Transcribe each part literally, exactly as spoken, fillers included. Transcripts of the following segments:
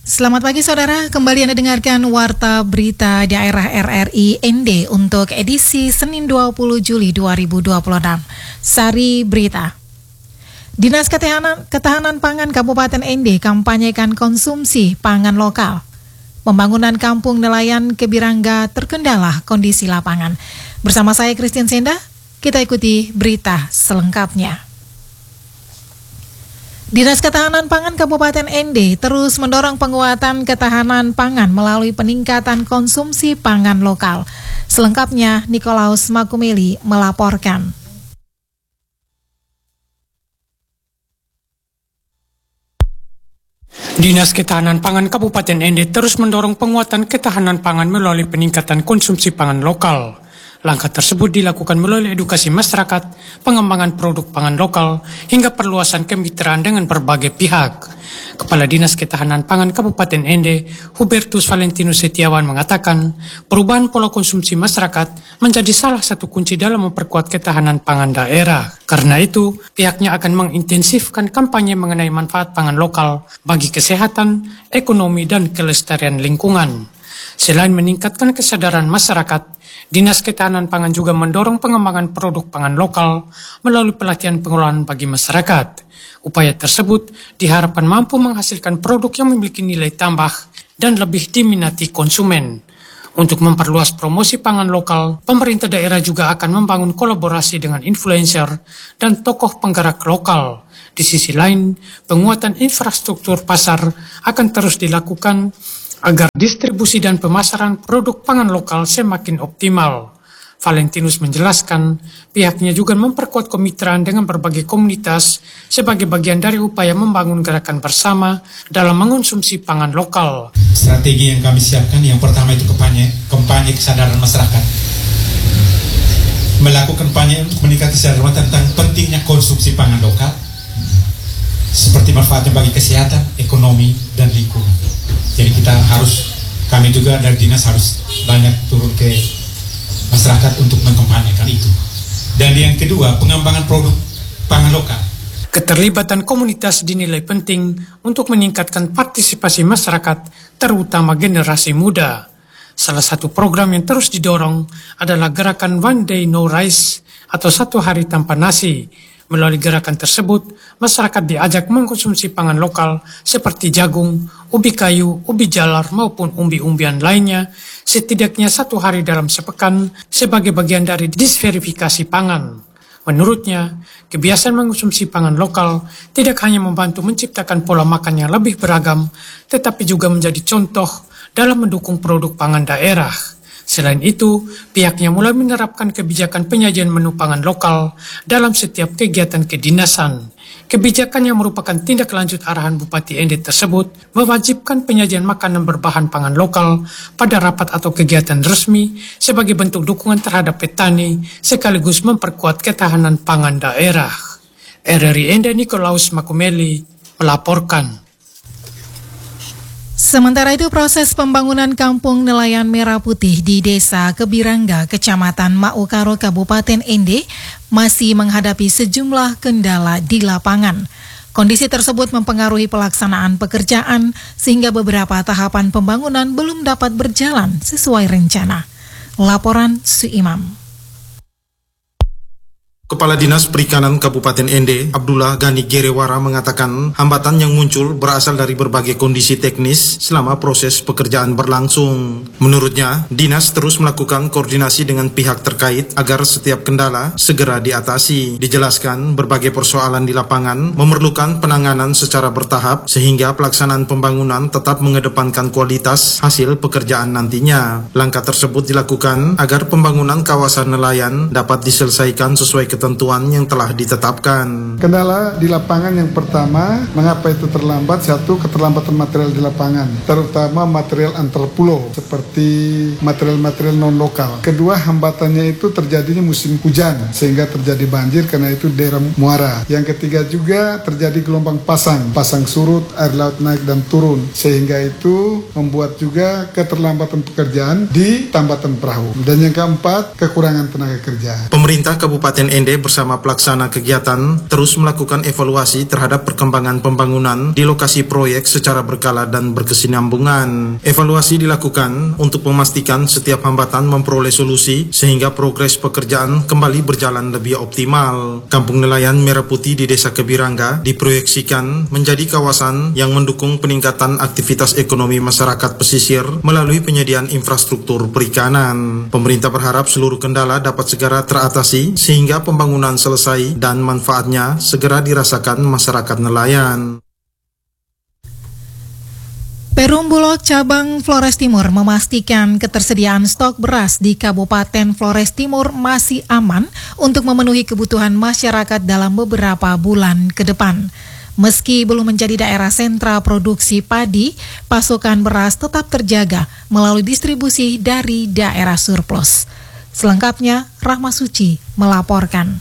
Selamat pagi saudara, kembali Anda dengarkan Warta Berita Daerah R R I N D untuk edisi Senin dua puluh Juli dua ribu dua puluh enam. Sari Berita. Dinas Ketahanan, Ketahanan Pangan Kabupaten N D kampanyekan konsumsi pangan lokal. Pembangunan Kampung Nelayan Kebirangga terkendala kondisi lapangan. Bersama saya Christian Senda, kita ikuti berita selengkapnya. Dinas Ketahanan Pangan Kabupaten N D terus mendorong penguatan ketahanan pangan melalui peningkatan konsumsi pangan lokal. Selengkapnya, Nikolaus Makumeli melaporkan. Dinas Ketahanan Pangan Kabupaten N D terus mendorong penguatan ketahanan pangan melalui peningkatan konsumsi pangan lokal. Langkah tersebut dilakukan melalui edukasi masyarakat, pengembangan produk pangan lokal, hingga perluasan kemitraan dengan berbagai pihak. Kepala Dinas Ketahanan Pangan Kabupaten N D, Hubertus Valentinus Setiawan mengatakan, perubahan pola konsumsi masyarakat menjadi salah satu kunci dalam memperkuat ketahanan pangan daerah. Karena itu, pihaknya akan mengintensifkan kampanye mengenai manfaat pangan lokal bagi kesehatan, ekonomi, dan kelestarian lingkungan. Selain meningkatkan kesadaran masyarakat, Dinas Ketahanan Pangan juga mendorong pengembangan produk pangan lokal melalui pelatihan pengolahan bagi masyarakat. Upaya tersebut diharapkan mampu menghasilkan produk yang memiliki nilai tambah dan lebih diminati konsumen. Untuk memperluas promosi pangan lokal, pemerintah daerah juga akan membangun kolaborasi dengan influencer dan tokoh penggerak lokal. Di sisi lain, penguatan infrastruktur pasar akan terus dilakukan agar distribusi dan pemasaran produk pangan lokal semakin optimal. Valentinus menjelaskan, pihaknya juga memperkuat kemitraan dengan berbagai komunitas sebagai bagian dari upaya membangun gerakan bersama dalam mengonsumsi pangan lokal. Strategi yang kami siapkan, yang pertama itu kampanye, kampanye kesadaran masyarakat. Melakukan kampanye untuk meningkatkan kesadaran tentang pentingnya konsumsi pangan lokal, seperti manfaatnya bagi kesehatan, ekonomi, dan lingkungan. Jadi kita harus, kami juga dari dinas harus banyak turun ke masyarakat untuk mengkampanyekan itu. Dan yang kedua, pengembangan produk pangan lokal. Keterlibatan komunitas dinilai penting untuk meningkatkan partisipasi masyarakat, terutama generasi muda. Salah satu program yang terus didorong adalah gerakan One Day No Rice atau satu hari tanpa nasi. Melalui gerakan tersebut, masyarakat diajak mengkonsumsi pangan lokal seperti jagung, ubi kayu, ubi jalar maupun umbi-umbian lainnya setidaknya satu hari dalam sepekan sebagai bagian dari disverifikasi pangan. Menurutnya, kebiasaan mengkonsumsi pangan lokal tidak hanya membantu menciptakan pola makan yang lebih beragam, tetapi juga menjadi contoh dalam mendukung produk pangan daerah. Selain itu, pihaknya mulai menerapkan kebijakan penyajian menu pangan lokal dalam setiap kegiatan kedinasan. Kebijakan yang merupakan tindak lanjut arahan Bupati N D tersebut mewajibkan penyajian makanan berbahan pangan lokal pada rapat atau kegiatan resmi sebagai bentuk dukungan terhadap petani sekaligus memperkuat ketahanan pangan daerah. R R I N D Nikolaus Makumeli melaporkan. Sementara itu, proses pembangunan Kampung Nelayan Merah Putih di Desa Kebirangga, Kecamatan Maukaro, Kabupaten N D masih menghadapi sejumlah kendala di lapangan. Kondisi tersebut mempengaruhi pelaksanaan pekerjaan sehingga beberapa tahapan pembangunan belum dapat berjalan sesuai rencana. Laporan Suimam. Kepala Dinas Perikanan Kabupaten N D, Abdullah Gani Gerewara mengatakan hambatan yang muncul berasal dari berbagai kondisi teknis selama proses pekerjaan berlangsung. Menurutnya, Dinas terus melakukan koordinasi dengan pihak terkait agar setiap kendala segera diatasi. Dijelaskan, berbagai persoalan di lapangan memerlukan penanganan secara bertahap sehingga pelaksanaan pembangunan tetap mengedepankan kualitas hasil pekerjaan nantinya. Langkah tersebut dilakukan agar pembangunan kawasan nelayan dapat diselesaikan sesuai ketentuan yang telah ditetapkan. Kendala di lapangan yang pertama, mengapa itu terlambat? Satu, keterlambatan material di lapangan, terutama material antar pulau seperti material-material non lokal. Kedua, hambatannya itu terjadinya musim hujan sehingga terjadi banjir karena itu daerah muara. Yang ketiga juga terjadi gelombang pasang, pasang surut, air laut naik dan turun sehingga itu membuat juga keterlambatan pekerjaan di tambatan perahu. Dan yang keempat, kekurangan tenaga kerja. Pemerintah Kabupaten N D Ende bersama pelaksana kegiatan terus melakukan evaluasi terhadap perkembangan pembangunan di lokasi proyek secara berkala dan berkesinambungan. Evaluasi dilakukan untuk memastikan setiap hambatan memperoleh solusi sehingga progres pekerjaan kembali berjalan lebih optimal. Kampung Nelayan Merah Putih di Desa Kebirangga diproyeksikan menjadi kawasan yang mendukung peningkatan aktivitas ekonomi masyarakat pesisir melalui penyediaan infrastruktur perikanan. Pemerintah berharap seluruh kendala dapat segera teratasi sehingga pembangunan selesai dan manfaatnya segera dirasakan masyarakat nelayan. Perum Bulog Cabang Flores Timur memastikan ketersediaan stok beras di Kabupaten Flores Timur masih aman untuk memenuhi kebutuhan masyarakat dalam beberapa bulan ke depan. Meski belum menjadi daerah sentra produksi padi, pasokan beras tetap terjaga melalui distribusi dari daerah surplus. Selengkapnya, Rahma Suci melaporkan.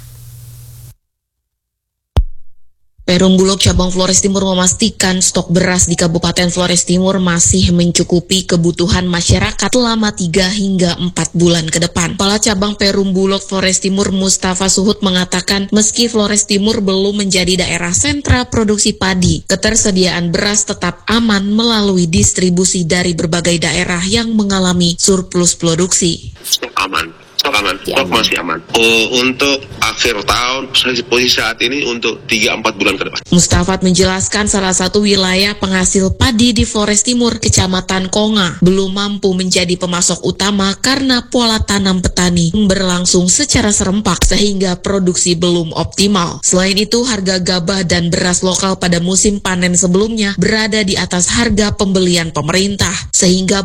Perum Bulog Cabang Flores Timur memastikan stok beras di Kabupaten Flores Timur masih mencukupi kebutuhan masyarakat selama tiga hingga empat bulan ke depan. Kepala Cabang Perum Bulog Flores Timur Mustafa Suhud mengatakan meski Flores Timur belum menjadi daerah sentra produksi padi, ketersediaan beras tetap aman melalui distribusi dari berbagai daerah yang mengalami surplus produksi. Stok aman. Stok aman, stok masih aman. Oh, untuk akhir tahun, posisi saat ini untuk tiga sampai empat bulan ke depan. Mustafa menjelaskan salah satu wilayah penghasil padi di Flores Timur, Kecamatan Konga, belum mampu menjadi pemasok utama karena pola tanam petani berlangsung secara serempak sehingga produksi belum optimal. Selain itu, harga gabah dan beras lokal pada musim panen sebelumnya berada di atas harga pembelian pemerintah, sehingga